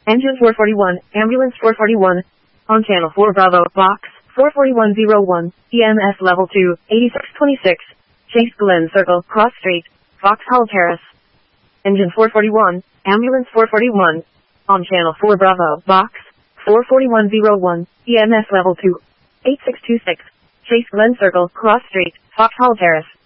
Engine 441, Ambulance 441. On Channel 4 Bravo, Box 44101, EMS Level 2, 8626. Chase Glen Circle, Cross Street, Vauxhall Terrace. Engine 441, Ambulance 441. On Channel 4 Bravo, Box 44101, EMS Level 2, 8626. Chase Glen Circle, Cross Street, Vauxhall Terrace.